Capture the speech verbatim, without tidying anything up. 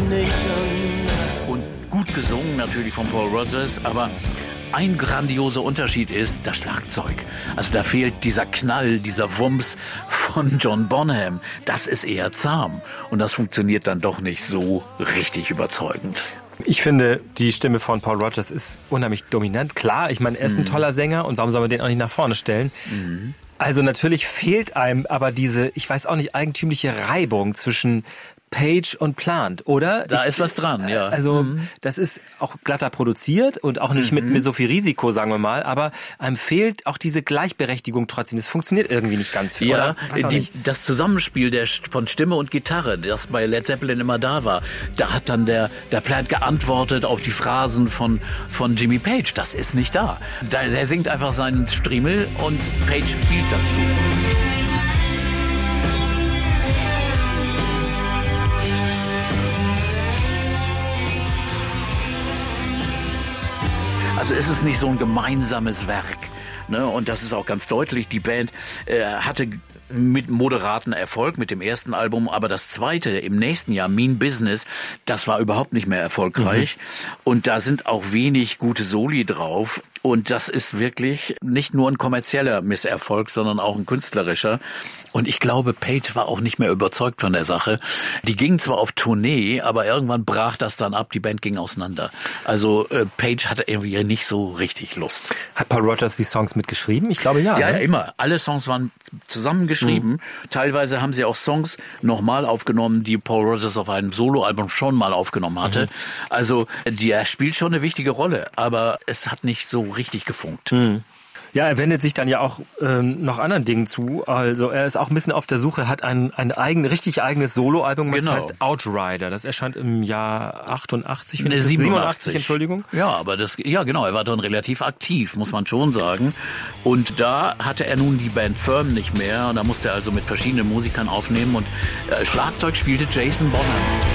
Und gut gesungen natürlich von Paul Rodgers, aber ein grandioser Unterschied ist das Schlagzeug. Also da fehlt dieser Knall, dieser Wumms von John Bonham. Das ist eher zahm und das funktioniert dann doch nicht so richtig überzeugend. Ich finde, die Stimme von Paul Rodgers ist unheimlich dominant. Klar, ich meine, er ist ein toller Sänger und warum soll man den auch nicht nach vorne stellen? Mhm. Also natürlich fehlt einem aber diese, ich weiß auch nicht, eigentümliche Reibung zwischen Page und Plant, oder? Da ich, ist was dran, ja. Also mhm. das ist auch glatter produziert und auch nicht mhm. mit, mit so viel Risiko, sagen wir mal, aber einem fehlt auch diese Gleichberechtigung trotzdem. Das funktioniert irgendwie nicht ganz viel. Ja, die, das Zusammenspiel der, von Stimme und Gitarre, das bei Led Zeppelin immer da war, da hat dann der, der Plant geantwortet auf die Phrasen von, von Jimmy Page. Das ist nicht da. da. Der singt einfach seinen Striemel und Page spielt dazu. Also ist es nicht so ein gemeinsames Werk. Ne? Und das ist auch ganz deutlich. Die Band äh, hatte mit moderaten Erfolg mit dem ersten Album, aber das zweite im nächsten Jahr, Mean Business, das war überhaupt nicht mehr erfolgreich. Mhm. Und da sind auch wenig gute Soli drauf. Und das ist wirklich nicht nur ein kommerzieller Misserfolg, sondern auch ein künstlerischer. Und ich glaube, Page war auch nicht mehr überzeugt von der Sache. Die gingen zwar auf Tournee, aber irgendwann brach das dann ab, die Band ging auseinander. Also äh, Page hatte irgendwie nicht so richtig Lust. Hat Paul Rodgers die Songs mitgeschrieben? Ich glaube ja. Ja, ne? ja, immer. Alle Songs waren zusammengeschrieben. Mhm. Teilweise haben sie auch Songs nochmal aufgenommen, die Paul Rodgers auf einem Soloalbum schon mal aufgenommen hatte. Mhm. Also der spielt schon eine wichtige Rolle, aber es hat nicht so richtig gefunkt. Mhm. Ja, er wendet sich dann ja auch ähm, noch anderen Dingen zu. Also er ist auch ein bisschen auf der Suche, hat ein, ein eigen, richtig eigenes Soloalbum, das genau. heißt Outrider. Das erscheint im Jahr achtundachtzig, nee, siebenundachtzig. siebenundachtzig, Entschuldigung. Ja, aber das, ja genau, er war dann relativ aktiv, muss man schon sagen. Und da hatte er nun die Band Firm nicht mehr und da musste er also mit verschiedenen Musikern aufnehmen und äh, Schlagzeug spielte Jason Bonham.